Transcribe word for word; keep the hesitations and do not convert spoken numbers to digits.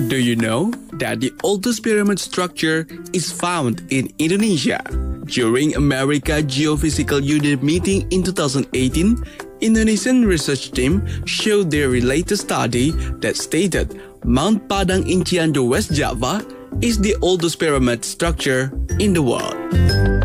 Do you know that the oldest pyramid structure is found in Indonesia? During America Geophysical Unit meeting in two thousand eighteen, Indonesian research team showed their latest study that stated Mount Padang in Cianjur, West Java is the oldest pyramid structure in the world.